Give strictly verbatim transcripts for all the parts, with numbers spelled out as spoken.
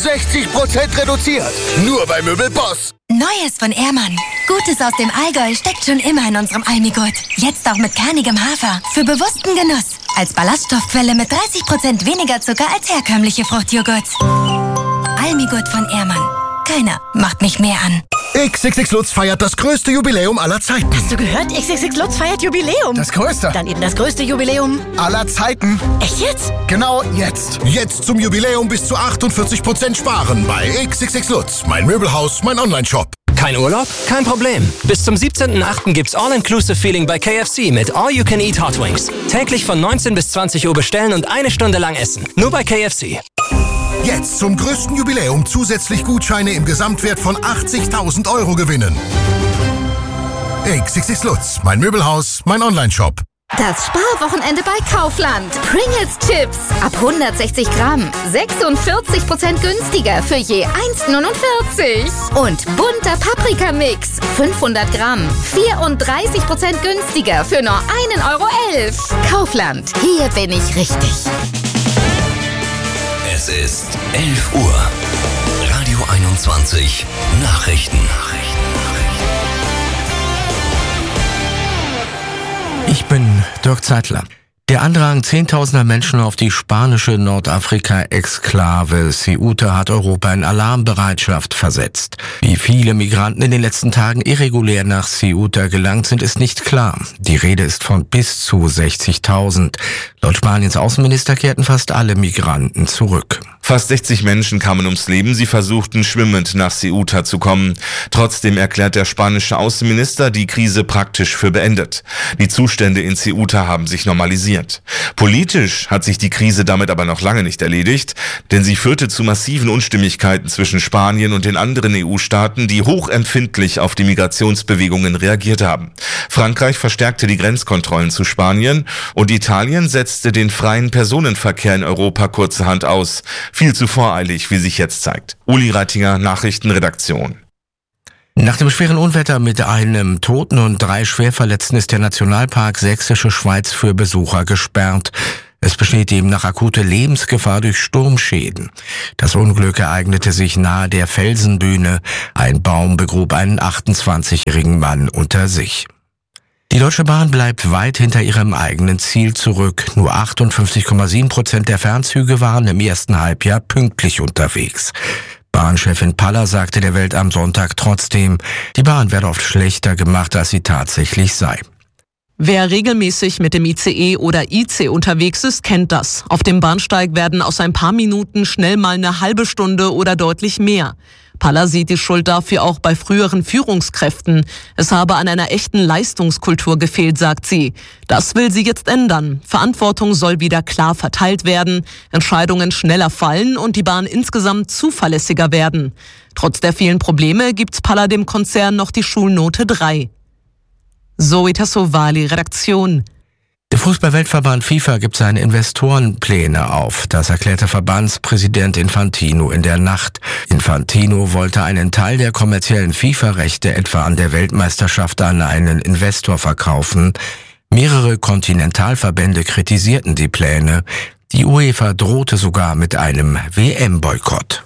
sechzig Prozent reduziert. Nur bei Möbelboss. Neues von Ehrmann. Gutes aus dem Allgäu steckt schon immer in unserem Almigurt. Jetzt auch mit kernigem Hafer. Für bewussten Genuss. Als Ballaststoffquelle mit dreißig Prozent weniger Zucker als herkömmliche Fruchtjoghurts. Almigurt von Ehrmann. Keiner macht mich mehr an. X X X Lutz feiert das größte Jubiläum aller Zeiten. Hast du gehört? X X X Lutz feiert Jubiläum. Das größte. Dann eben das größte Jubiläum aller Zeiten. Echt jetzt? Genau jetzt. Jetzt zum Jubiläum bis zu achtundvierzig Prozent sparen bei X X X Lutz. Mein Möbelhaus, mein Onlineshop. Kein Urlaub? Kein Problem. Bis zum siebzehnten achten gibt's All-Inclusive-Feeling bei K F C mit All-You-Can-Eat Hot Wings. Täglich von neunzehn bis zwanzig Uhr bestellen und eine Stunde lang essen. Nur bei K F C. Jetzt zum größten Jubiläum zusätzlich Gutscheine im Gesamtwert von achtzigtausend Euro gewinnen. X X X Lutz, mein Möbelhaus, mein Onlineshop. Das Sparwochenende bei Kaufland. Pringles Chips ab hundertsechzig Gramm. sechsundvierzig Prozent günstiger für je eins Komma neunundvierzig. Und bunter Paprikamix. fünfhundert Gramm. vierunddreißig Prozent günstiger für nur ein Euro elf. Kaufland. Hier bin ich richtig. Es ist elf Uhr. Radio einundzwanzig. Nachrichten. Ich bin Dirk Zeitler. Der Andrang zehntausender Menschen auf die spanische Nordafrika-Exklave Ceuta hat Europa in Alarmbereitschaft versetzt. Wie viele Migranten in den letzten Tagen irregulär nach Ceuta gelangt sind, ist nicht klar. Die Rede ist von bis zu sechzigtausend. Laut Spaniens Außenminister kehrten fast alle Migranten zurück. Fast sechzig Menschen kamen ums Leben. Sie versuchten schwimmend nach Ceuta zu kommen. Trotzdem erklärt der spanische Außenminister die Krise praktisch für beendet. Die Zustände in Ceuta haben sich normalisiert. Politisch hat sich die Krise damit aber noch lange nicht erledigt, denn sie führte zu massiven Unstimmigkeiten zwischen Spanien und den anderen E U-Staaten, die hochempfindlich auf die Migrationsbewegungen reagiert haben. Frankreich verstärkte die Grenzkontrollen zu Spanien und Italien setzte den freien Personenverkehr in Europa kurzerhand aus. Viel zu voreilig, wie sich jetzt zeigt. Uli Reitinger, Nachrichtenredaktion. Nach dem schweren Unwetter mit einem Toten und drei Schwerverletzten ist der Nationalpark Sächsische Schweiz für Besucher gesperrt. Es besteht demnach akute Lebensgefahr durch Sturmschäden. Das Unglück ereignete sich nahe der Felsenbühne. Ein Baum begrub einen achtundzwanzigjährigen Mann unter sich. Die Deutsche Bahn bleibt weit hinter ihrem eigenen Ziel zurück. Nur achtundfünfzig Komma sieben Prozent der Fernzüge waren im ersten Halbjahr pünktlich unterwegs. Bahnchefin Paller sagte der Welt am Sonntag trotzdem, die Bahn werde oft schlechter gemacht, als sie tatsächlich sei. Wer regelmäßig mit dem I C E oder I C unterwegs ist, kennt das. Auf dem Bahnsteig werden aus ein paar Minuten schnell mal eine halbe Stunde oder deutlich mehr. Paller sieht die Schuld dafür auch bei früheren Führungskräften. Es habe an einer echten Leistungskultur gefehlt, sagt sie. Das will sie jetzt ändern. Verantwortung soll wieder klar verteilt werden, Entscheidungen schneller fallen und die Bahn insgesamt zuverlässiger werden. Trotz der vielen Probleme gibt Paller dem Konzern noch die Schulnote drei. Zoe Tassovali, Redaktion. Der Fußball-Weltverband FIFA gibt seine Investorenpläne auf. Das erklärte Verbandspräsident Infantino in der Nacht. Infantino wollte einen Teil der kommerziellen FIFA-Rechte etwa an der Weltmeisterschaft an einen Investor verkaufen. Mehrere Kontinentalverbände kritisierten die Pläne. Die UEFA drohte sogar mit einem W M-Boykott.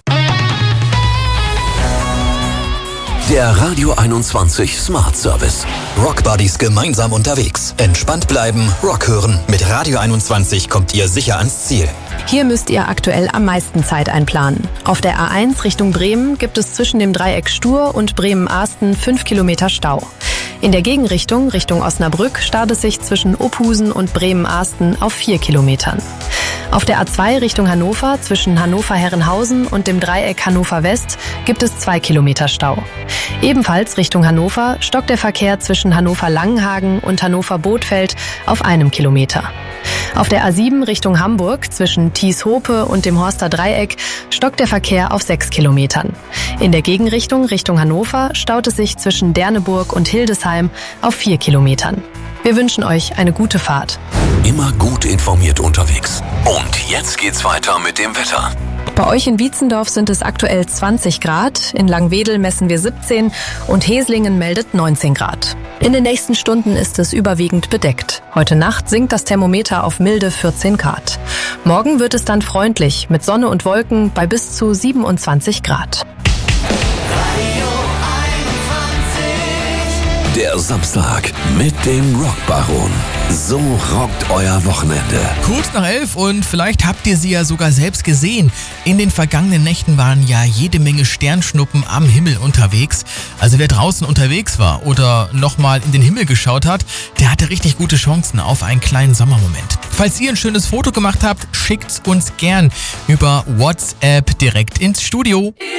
Der Radio einundzwanzig Smart Service. Rock Buddies gemeinsam unterwegs. Entspannt bleiben, Rock hören. Mit Radio einundzwanzig kommt ihr sicher ans Ziel. Hier müsst ihr aktuell am meisten Zeit einplanen. Auf der A eins Richtung Bremen gibt es zwischen dem Dreieck Stur und Bremen-Ahsten fünf Kilometer Stau. In der Gegenrichtung, Richtung Osnabrück, staut es sich zwischen Opusen und Bremen-Ahsten auf vier Kilometern. Auf der A zwei Richtung Hannover, zwischen Hannover-Herrenhausen und dem Dreieck Hannover-West, gibt es zwei Kilometer Stau. Ebenfalls Richtung Hannover stockt der Verkehr zwischen Hannover-Langenhagen und Hannover-Bothfeld auf einem Kilometer. Auf der A sieben Richtung Hamburg, zwischen Thies-Hope und dem Horster Dreieck, stockt der Verkehr auf sechs Kilometern. In der Gegenrichtung, Richtung Hannover, staut es sich zwischen Derneburg und Hildesheim auf vier Kilometern. Wir wünschen euch eine gute Fahrt. Immer gut informiert unterwegs. Und jetzt geht's weiter mit dem Wetter. Bei euch in Wietzendorf sind es aktuell zwanzig Grad, in Langwedel messen wir siebzehn und Heslingen meldet neunzehn Grad. In den nächsten Stunden ist es überwiegend bedeckt. Heute Nacht sinkt das Thermometer auf milde vierzehn Grad. Morgen wird es dann freundlich mit Sonne und Wolken bei bis zu siebenundzwanzig Grad. Der Samstag mit dem Rockbaron. So rockt euer Wochenende. Kurz nach elf und vielleicht habt ihr sie ja sogar selbst gesehen. In den vergangenen Nächten waren ja jede Menge Sternschnuppen am Himmel unterwegs. Also wer draußen unterwegs war oder nochmal in den Himmel geschaut hat, der hatte richtig gute Chancen auf einen kleinen Sommermoment. Falls ihr ein schönes Foto gemacht habt, schickt's uns gern über WhatsApp direkt ins Studio.